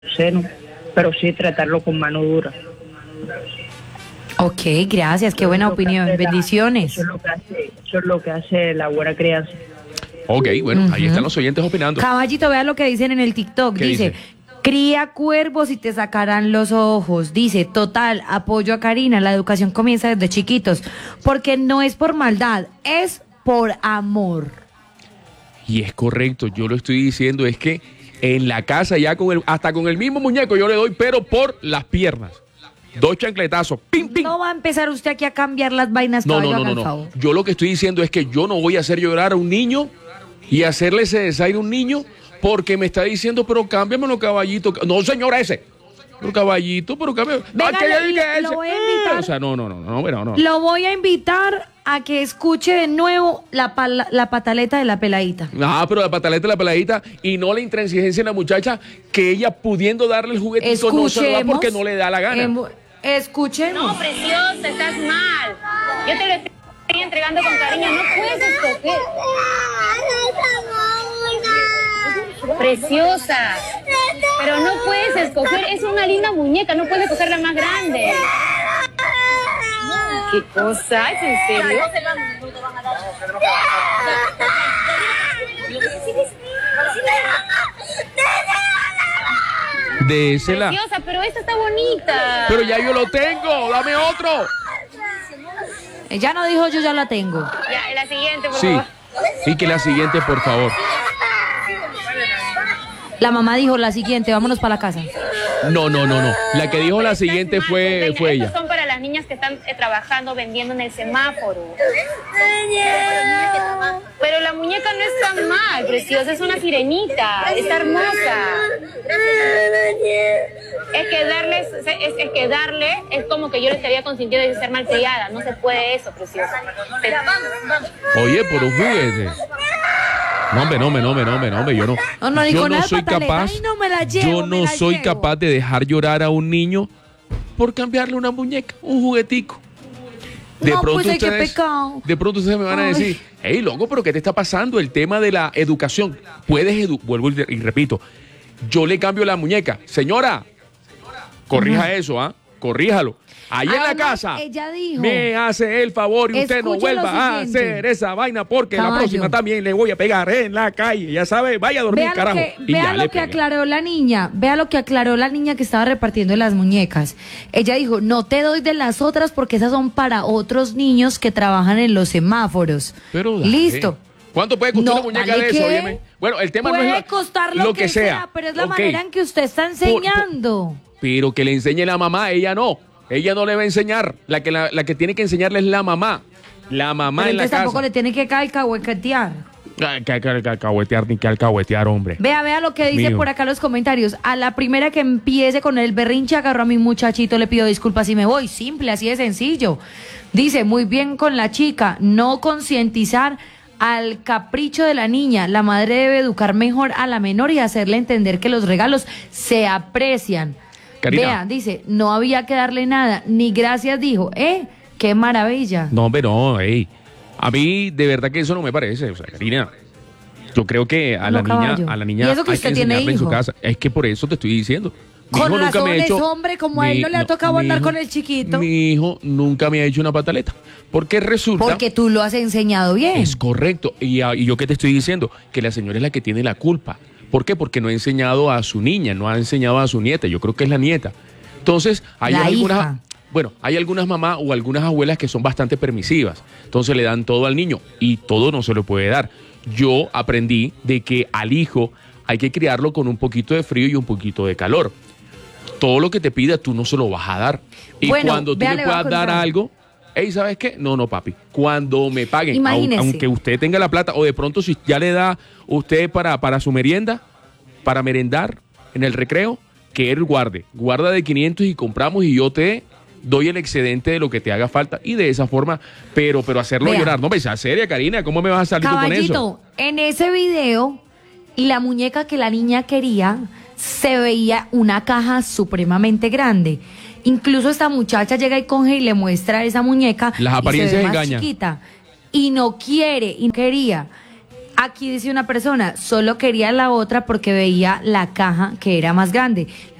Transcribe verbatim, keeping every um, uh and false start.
seno, pero sí tratarlo con mano dura. Ok, gracias, qué buena opinión, La, bendiciones. eso, es lo que hace, eso es lo que hace la buena crianza. Ok, bueno, Ujú. ahí están los oyentes opinando. Caballito, vea lo que dicen en el TikTok, ¿Qué dice... dice? Cría cuervos y te sacarán los ojos. Dice, total, apoyo a Karina, la educación comienza desde chiquitos, porque no es por maldad, es por amor. Y es correcto, yo lo estoy diciendo, es que en la casa ya con el, hasta con el mismo muñeco yo le doy, pero por las piernas. Dos chancletazos, pim, pim. No va a empezar usted aquí a cambiar las vainas, No, caballo, no, no, haga no, el no. favor. Yo lo que estoy diciendo es que yo no voy a hacer llorar a un niño y hacerle ese desaire a un niño porque me está diciendo, pero cámbiamelo, caballito. No, señor, ese. Pero caballito, pero cámbiamelo. Venga, que lo- yo diga lo ese. voy a invitar. Eh, O sea, no, no, no, no, bueno, no. Lo voy a invitar a que escuche de nuevo la, pala- la pataleta de la peladita. Ah, pero la pataleta, la peladita y no la intransigencia en la muchacha que ella pudiendo darle el juguetito no se lo da porque no le da la gana. em- escuchemos. No, preciosa, estás mal. Yo te lo estoy entregando con cariño, no puedes escoger. Preciosa, pero no puedes escoger, es una linda muñeca, no puedes escoger la más grande. ¿Qué cosa? ¿Es en serio? Désela. Preciosa, pero esta está bonita. Pero ya yo lo tengo, dame otro. Ella no dijo yo ya la tengo. Ya, la siguiente, por Sí. favor. Y que la siguiente, por favor. La mamá dijo la siguiente, vámonos para la casa. No, no, no, no. La que dijo la Estás siguiente mal, fue, Venga, fue estos ella. son para las niñas que están eh, trabajando, vendiendo en el semáforo. Pero la muñeca no es tan mal, preciosa, es una sirenita, está hermosa. Es que darles, es, es que darle es como que yo les había consentido de ser malcriada, no se puede eso, preciosa. Te- Oye, por un juguete. No, hombre, no, hombre, no, hombre, no, hombre, no, hombre, yo no. No, no, ni yo con no esa soy pataleta. capaz. Ay, no me la llevo, yo me no la soy llevo. capaz de dejar llorar a un niño por cambiarle una muñeca, un juguetico. De No, pronto pues, ay, qué ustedes, pecado. de pronto ustedes me van a Ay. decir, hey, loco, pero ¿qué te está pasando? El tema de la educación. Puedes edu vuelvo y, y repito, yo le cambio la muñeca. Señora, corrija eso, ¿ah? Corríjalo. Ahí en la Además, casa ella dijo- me hace el favor y usted no Escuche lo vuelva a siguiente. hacer esa vaina porque la Caballo. próxima también le voy a pegar en la calle. Ya sabe, vaya a dormir, Vea lo carajo. que, Y vea ya lo le que pegué. aclaró la niña, vea lo que aclaró la niña que estaba repartiendo las muñecas. Ella dijo, no te doy de las otras porque esas son para otros niños que trabajan en los semáforos. Pero dale. Listo. ¿Cuánto puede costar No, una muñeca ¿vale de eso? qué? Óyeme? Bueno, el tema Puede no es la- costar lo, que, sea, pero es la Ok. manera en que usted está enseñando. Pero que le enseñe la mamá, ella no. Ella no le va a enseñar. La que, la, la que tiene que enseñarle es la mamá. La mamá Pero en la entonces tampoco casa. le tiene que calcahuetear. Ay, que, que, que alcahuetear ni que alcahuetear, hombre. Vea, vea lo que dice Mijo. por acá los comentarios. A la primera que empiece con el berrinche, agarro a mi muchachito, le pido disculpas y me voy. Simple, así de sencillo. Dice, muy bien con la chica, no concientizar al capricho de la niña. La madre debe educar mejor a la menor y hacerle entender que los regalos se aprecian. Karina. Vea, dice, no había que darle nada, ni gracias dijo. ¿Eh? ¡Qué maravilla! No, hombre, no, ey. A mí, de verdad que eso no me parece. O sea, Karina, yo creo que a la No, niña, caballo. a la Y niña eso que hay usted que tiene enseñarle en su hijo. casa. Es que por eso te estoy diciendo. Mi Con hijo nunca razón me ha es hecho, hombre, como a él no le ha tocado mi andar hijo- con el chiquito. Mi hijo nunca me ha hecho una pataleta. Porque resulta... Porque tú lo has enseñado bien. Es correcto. Y, a- y yo que te estoy diciendo, que la señora es la que tiene la culpa. ¿Por qué? Porque no ha enseñado a su niña, no ha enseñado a su nieta. Yo creo que es la nieta. Entonces, hay La algunas... hija. Bueno, hay algunas mamás o algunas abuelas que son bastante permisivas. Entonces le dan todo al niño y todo no se lo puede dar. Yo aprendí de que al hijo hay que criarlo con un poquito de frío y un poquito de calor. Todo lo que te pida tú no se lo vas a dar. Y Bueno, cuando tú vea, le le voy a puedas dar contar. algo, hey, ¿sabes qué? No, no, papi. Cuando me paguen, au- Imagínese. aunque usted tenga la plata, o de pronto si ya le da usted para, para su merienda, para merendar en el recreo, que él guarde. Guarda de quinientos y compramos y yo te doy el excedente de lo que te haga falta. Y de esa forma, pero, pero hacerlo Vea. llorar. No, me sea seria, Karina, ¿cómo me vas a salir tú con eso? Caballito, en ese video, la muñeca que la niña quería, se veía una caja supremamente grande. Incluso esta muchacha llega y coge y le muestra esa muñeca. Las y apariencias se ve más engañan. chiquita. Y no quiere, y no quería. Aquí dice una persona, solo quería la otra porque veía la caja que era más grande.